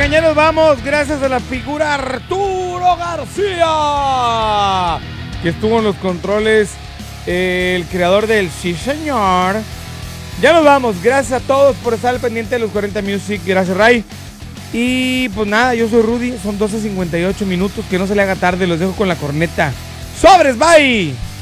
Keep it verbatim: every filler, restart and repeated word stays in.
Oigan, ya nos vamos. Gracias a la figura Arturo García, que estuvo en los controles, eh, el creador del Sí Señor. Ya nos vamos. Gracias a todos por estar al pendiente de los cuarenta Music. Gracias, Ray. Y pues nada, yo soy Rudy. Son doce cincuenta y ocho minutos. Que no se le haga tarde. Los dejo con la corneta. ¡Sobres! ¡Bye!